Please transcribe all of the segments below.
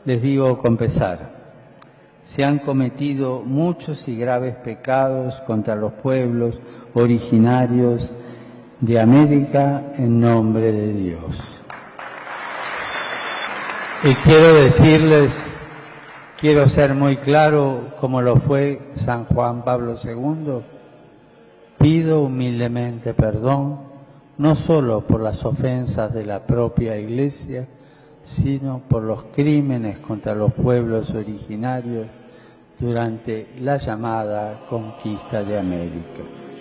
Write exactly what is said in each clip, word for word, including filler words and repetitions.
les digo con pesar, se han cometido muchos y graves pecados contra los pueblos originarios de América en nombre de Dios. Y quiero decirles, quiero ser muy claro, como lo fue San Juan Pablo segundo, pido humildemente perdón, no solo por las ofensas de la propia Iglesia, sino por los crímenes contra los pueblos originarios durante la llamada conquista de América.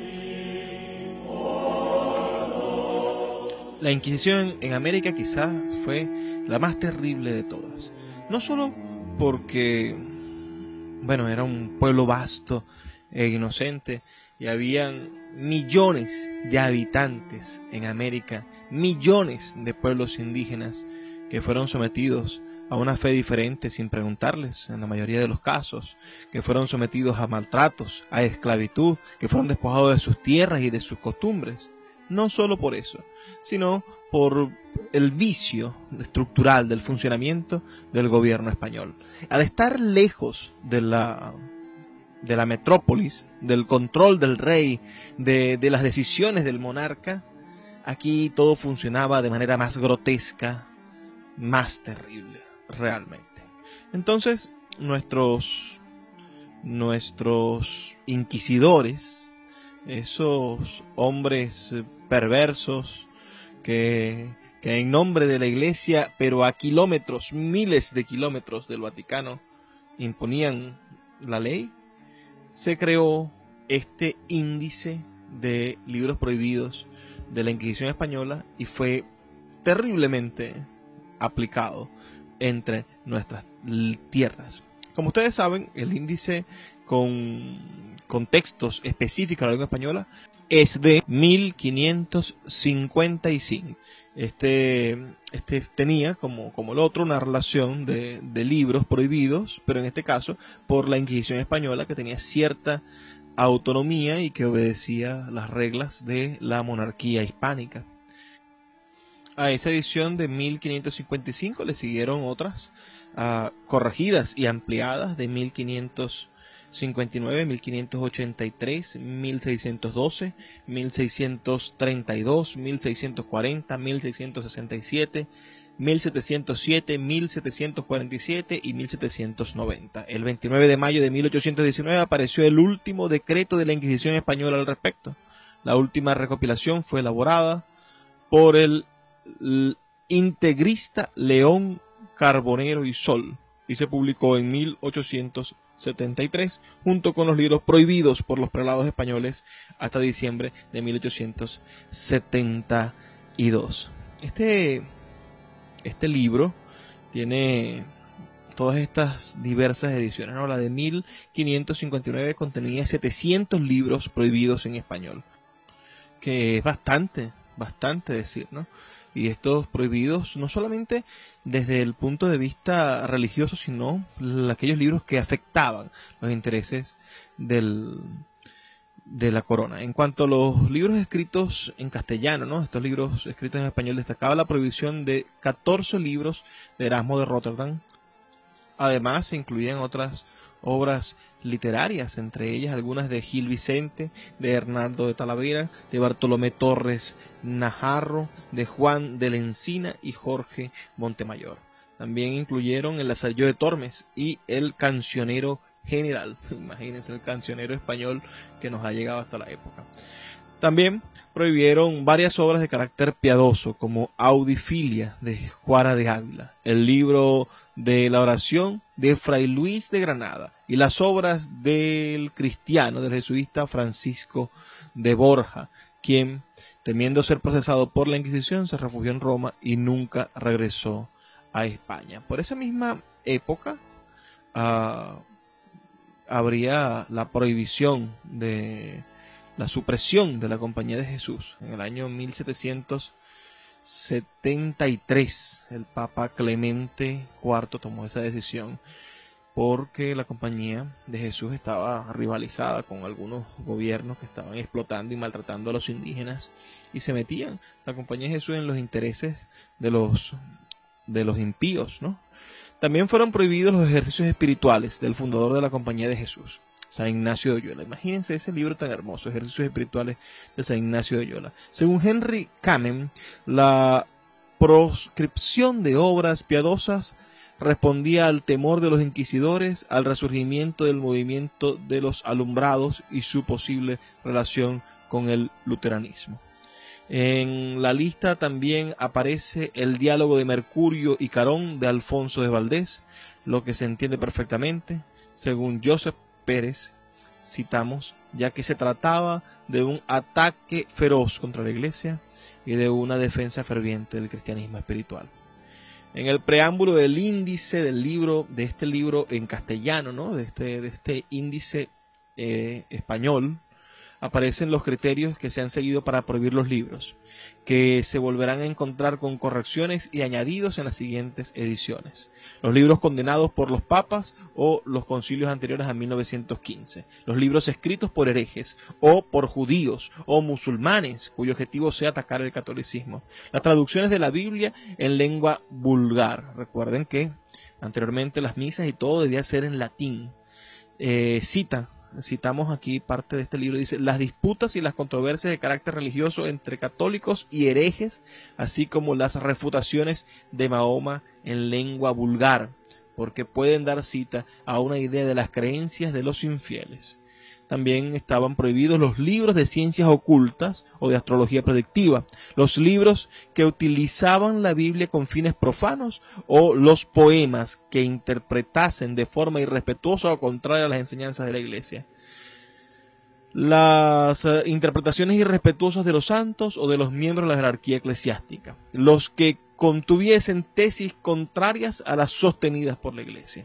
La Inquisición en América quizás fue la más terrible de todas. No solo porque, bueno, era un pueblo vasto e inocente y habían millones de habitantes en América, millones de pueblos indígenas que fueron sometidos a una fe diferente sin preguntarles, en la mayoría de los casos, que fueron sometidos a maltratos, a esclavitud, que fueron despojados de sus tierras y de sus costumbres. No solo por eso, sino por el vicio estructural del funcionamiento del gobierno español. Al estar lejos de la, de la metrópolis, del control del rey, de, de las decisiones del monarca, aquí todo funcionaba de manera más grotesca, más terrible, realmente. Entonces, nuestros, nuestros inquisidores, esos hombres perversos que, que en nombre de la Iglesia, pero a kilómetros, miles de kilómetros del Vaticano, imponían la ley, se creó este índice de libros prohibidos de la Inquisición española y fue terriblemente aplicado entre nuestras tierras. Como ustedes saben, el índice con, con textos específicos de la lengua española es de mil quinientos cincuenta y cinco. Este, este tenía, como, como el otro, una relación de, de libros prohibidos, pero en este caso por la Inquisición española, que tenía cierta autonomía y que obedecía las reglas de la monarquía hispánica. A esa edición de mil quinientos cincuenta y cinco le siguieron otras uh, corregidas y ampliadas de mil quinientos cincuenta y nueve, mil quinientos ochenta y tres, mil seiscientos doce, mil seiscientos treinta y dos, mil seiscientos cuarenta, mil seiscientos sesenta y siete, mil setecientos siete, mil setecientos cuarenta y siete y mil setecientos noventa. El veintinueve de mayo de mil ochocientos diecinueve apareció el último decreto de la Inquisición española al respecto. La última recopilación fue elaborada por el integrista León Carbonero y Sol y se publicó en mil ochocientos setenta y tres junto con los libros prohibidos por los prelados españoles hasta diciembre de mil ochocientos setenta y dos. Este, este libro tiene todas estas diversas ediciones, ¿no? La de mil quinientos cincuenta y nueve contenía setecientos libros prohibidos en español, que es bastante, bastante decir, ¿no? Y estos prohibidos no solamente desde el punto de vista religioso, sino aquellos libros que afectaban los intereses del, de la corona. En cuanto a los libros escritos en castellano, ¿no? Estos libros escritos en español, destacaba la prohibición de catorce libros de Erasmo de Rotterdam. Además, se incluían otras obras literarias, entre ellas algunas de Gil Vicente, de Hernando de Talavera, de Bartolomé Torres Najarro, de Juan de la Encina y Jorge Montemayor. También incluyeron el Lazarillo de Tormes y el Cancionero General. Imagínense el cancionero español que nos ha llegado hasta la época. También prohibieron varias obras de carácter piadoso, como Audifilia de Juana de Ávila, el libro de la oración de Fray Luis de Granada y las obras del cristiano, del jesuita Francisco de Borja, quien, temiendo ser procesado por la Inquisición, se refugió en Roma y nunca regresó a España. Por esa misma época uh, habría la prohibición de la supresión de la Compañía de Jesús. En el año mil setecientos setenta y tres el Papa Clemente cuarto tomó esa decisión porque la Compañía de Jesús estaba rivalizada con algunos gobiernos que estaban explotando y maltratando a los indígenas y se metían la Compañía de Jesús en los intereses de los de los impíos, ¿no? También fueron prohibidos los ejercicios espirituales del fundador de la Compañía de Jesús, San Ignacio de Loyola. Imagínense ese libro tan hermoso, Ejercicios Espirituales de San Ignacio de Loyola. Según Henry Kamen, la proscripción de obras piadosas respondía al temor de los inquisidores, al resurgimiento del movimiento de los alumbrados y su posible relación con el luteranismo. En la lista también aparece el diálogo de Mercurio y Carón de Alfonso de Valdés, lo que se entiende perfectamente, según Joseph Pérez, citamos, ya que se trataba de un ataque feroz contra la Iglesia y de una defensa ferviente del cristianismo espiritual. En el preámbulo del índice del libro, de este libro en castellano, ¿no? de, este, de este índice eh, español, aparecen los criterios que se han seguido para prohibir los libros, que se volverán a encontrar con correcciones y añadidos en las siguientes ediciones. Los libros condenados por los papas o los concilios anteriores a mil novecientos quince. Los libros escritos por herejes o por judíos o musulmanes, cuyo objetivo sea atacar el catolicismo. Las traducciones de la Biblia en lengua vulgar. Recuerden que anteriormente las misas y todo debía ser en latín. Eh, cita. Citamos aquí parte de este libro, dice: las disputas y las controversias de carácter religioso entre católicos y herejes, así como las refutaciones de Mahoma en lengua vulgar, porque pueden dar cita a una idea de las creencias de los infieles. También estaban prohibidos los libros de ciencias ocultas o de astrología predictiva, los libros que utilizaban la Biblia con fines profanos o los poemas que interpretasen de forma irrespetuosa o contraria a las enseñanzas de la Iglesia. Las uh, interpretaciones irrespetuosas de los santos o de los miembros de la jerarquía eclesiástica, los que contuviesen tesis contrarias a las sostenidas por la Iglesia.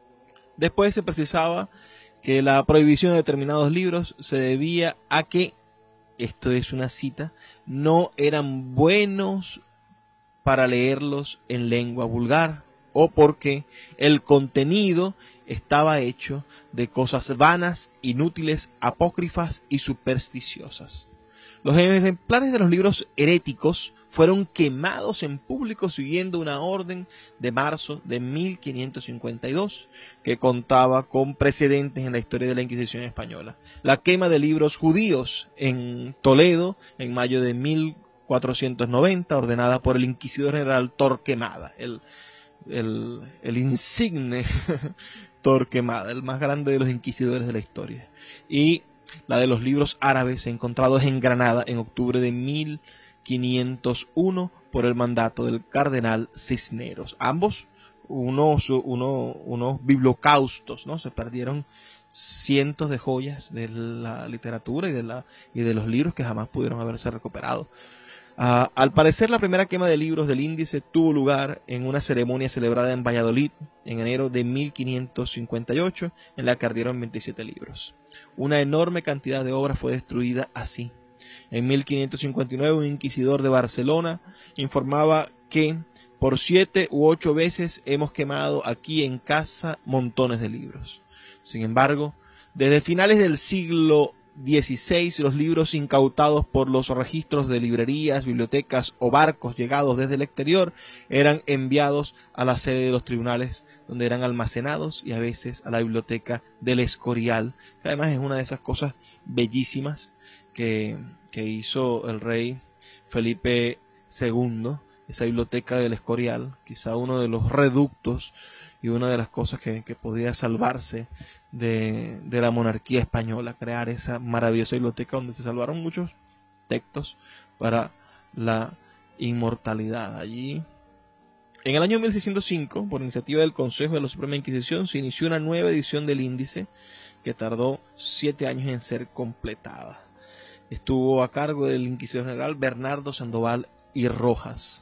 Después se precisaba que la prohibición de determinados libros se debía a que, esto es una cita, no eran buenos para leerlos en lengua vulgar, o porque el contenido estaba hecho de cosas vanas, inútiles, apócrifas y supersticiosas. Los ejemplares de los libros heréticos fueron quemados en público siguiendo una orden de marzo de mil quinientos cincuenta y dos que contaba con precedentes en la historia de la Inquisición española. La quema de libros judíos en Toledo en mayo de mil cuatrocientos noventa, ordenada por el inquisidor general Torquemada, el, el, el insigne Torquemada, el más grande de los inquisidores de la historia. Y la de los libros árabes encontrados en Granada en octubre de mil quinientos uno por el mandato del cardenal Cisneros. Ambos unos, uno, unos bibliocaustos, ¿no? Se perdieron cientos de joyas de la literatura y de, la, y de los libros que jamás pudieron haberse recuperado. Uh, al parecer, la primera quema de libros del índice tuvo lugar en una ceremonia celebrada en Valladolid en enero de mil quinientos cincuenta y ocho, en la que ardieron veintisiete libros. Una enorme cantidad de obras fue destruida así. En mil quinientos cincuenta y nueve, un inquisidor de Barcelona informaba que por siete u ocho veces hemos quemado aquí en casa montones de libros. Sin embargo, desde finales del siglo dieciséis, los libros incautados por los registros de librerías, bibliotecas o barcos llegados desde el exterior eran enviados a la sede de los tribunales, donde eran almacenados, y a veces a la biblioteca del Escorial, que además es una de esas cosas bellísimas que, que hizo el rey Felipe segundo, esa biblioteca del Escorial, quizá uno de los reductos y una de las cosas que, que podría salvarse de, de la monarquía española, crear esa maravillosa biblioteca donde se salvaron muchos textos para la inmortalidad. Allí, en el año mil seiscientos cinco, por iniciativa del Consejo de la Suprema Inquisición, se inició una nueva edición del índice que tardó siete años en ser completada. Estuvo a cargo del inquisidor general Bernardo Sandoval y Rojas.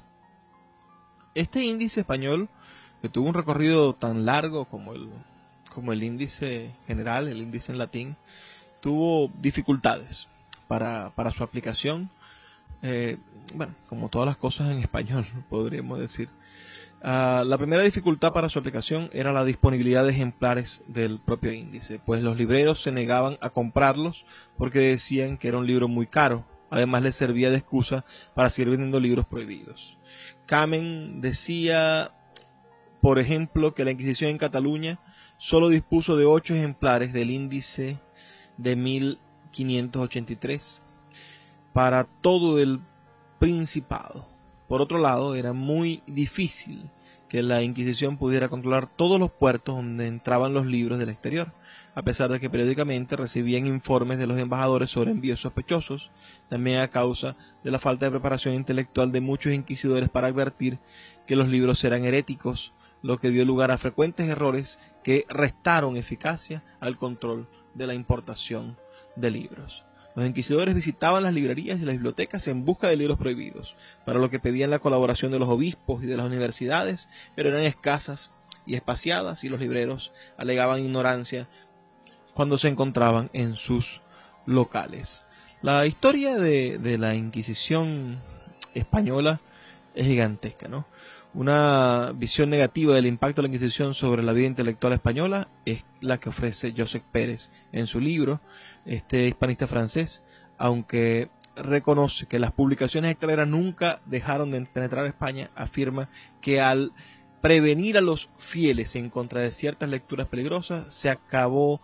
Este índice español, que tuvo un recorrido tan largo como el, como el índice general, el índice en latín, tuvo dificultades para, para su aplicación, eh, bueno, como todas las cosas en español, podríamos decir. Uh, la primera dificultad para su aplicación era la disponibilidad de ejemplares del propio índice, pues los libreros se negaban a comprarlos porque decían que era un libro muy caro. Además, les servía de excusa para seguir vendiendo libros prohibidos. Kamen decía, por ejemplo, que la Inquisición en Cataluña solo dispuso de ocho ejemplares del índice de mil quinientos ochenta y tres para todo el Principado. Por otro lado, era muy difícil que la Inquisición pudiera controlar todos los puertos donde entraban los libros del exterior, a pesar de que periódicamente recibían informes de los embajadores sobre envíos sospechosos, también a causa de la falta de preparación intelectual de muchos inquisidores para advertir que los libros eran heréticos, lo que dio lugar a frecuentes errores que restaron eficacia al control de la importación de libros. Los inquisidores visitaban las librerías y las bibliotecas en busca de libros prohibidos, para lo que pedían la colaboración de los obispos y de las universidades, pero eran escasas y espaciadas, y los libreros alegaban ignorancia cuando se encontraban en sus locales. La historia de, de la Inquisición española es gigantesca, ¿no? Una visión negativa del impacto de la Inquisición sobre la vida intelectual española es la que ofrece Josep Pérez en su libro. Este hispanista francés, aunque reconoce que las publicaciones extranjeras nunca dejaron de penetrar a España, afirma que al prevenir a los fieles en contra de ciertas lecturas peligrosas, se acabó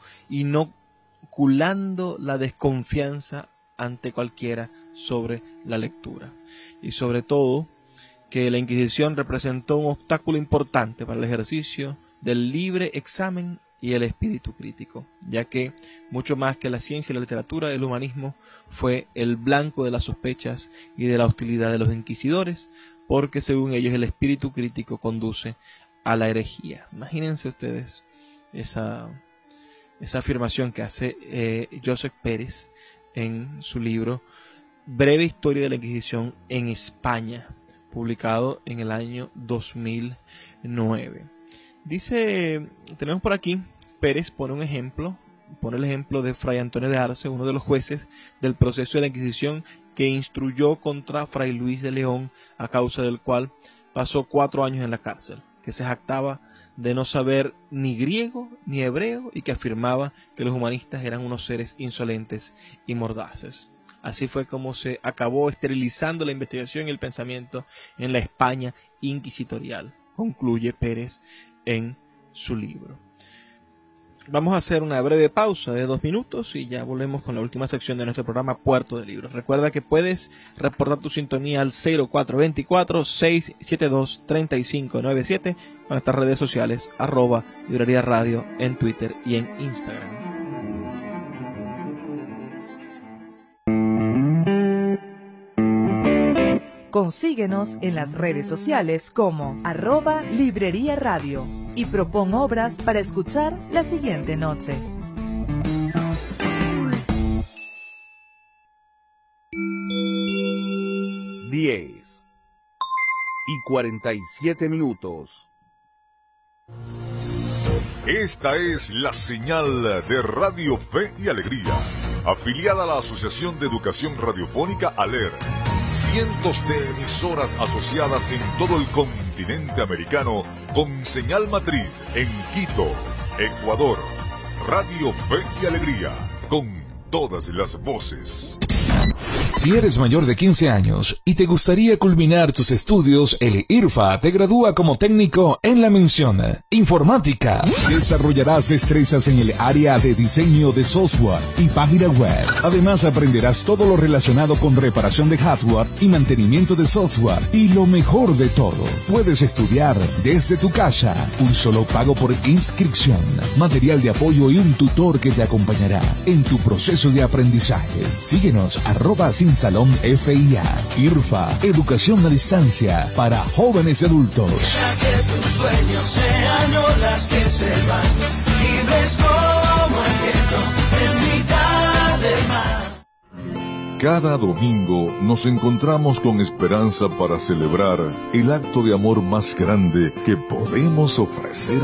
inoculando la desconfianza ante cualquiera sobre la lectura. Y sobre todo, que la Inquisición representó un obstáculo importante para el ejercicio del libre examen y el espíritu crítico, ya que, mucho más que la ciencia y la literatura, el humanismo fue el blanco de las sospechas y de la hostilidad de los inquisidores, porque según ellos el espíritu crítico conduce a la herejía. Imagínense ustedes esa, esa afirmación que hace eh, Josep Pérez en su libro Breve Historia de la Inquisición en España, publicado en el año dos mil nueve. Dice, tenemos por aquí, Pérez pone un ejemplo, pone el ejemplo de Fray Antonio de Arce, uno de los jueces del proceso de la Inquisición que instruyó contra Fray Luis de León, a causa del cual pasó cuatro años en la cárcel, que se jactaba de no saber ni griego ni hebreo y que afirmaba que los humanistas eran unos seres insolentes y mordaces. Así fue como se acabó esterilizando la investigación y el pensamiento en la España inquisitorial, concluye Pérez en su libro. Vamos a hacer una breve pausa de dos minutos y ya volvemos con la última sección de nuestro programa Puerto de Libros. Recuerda que puedes reportar tu sintonía al cero cuatro dos cuatro, seis siete dos, tres cinco nueve siete con nuestras redes sociales, arroba Librería Radio en Twitter y en Instagram. Consíguenos en las redes sociales como arroba Librería Radio y propon obras para escuchar la siguiente noche. diez y cuarenta y siete minutos. Esta es la señal de Radio Fe y Alegría, afiliada a la Asociación de Educación Radiofónica ALER. Cientos de emisoras asociadas en todo el continente americano con señal matriz en Quito, Ecuador. Radio Fe y Alegría, con todas las voces. Si eres mayor de quince años y te gustaría culminar tus estudios, el IRFA te gradúa como técnico en la mención informática. Desarrollarás destrezas en el área de diseño de software y página web. Además, aprenderás todo lo relacionado con reparación de hardware y mantenimiento de software. Y lo mejor de todo, puedes estudiar desde tu casa. Un solo pago por inscripción, material de apoyo y un tutor que te acompañará en tu proceso de aprendizaje. Síguenos arroba sin salón F I A. IRFA, educación a distancia para jóvenes y adultos. Deja que tus sueños sean olas que se van, libres como el viento en mitad del mar. Cada domingo nos encontramos con esperanza para celebrar el acto de amor más grande que podemos ofrecer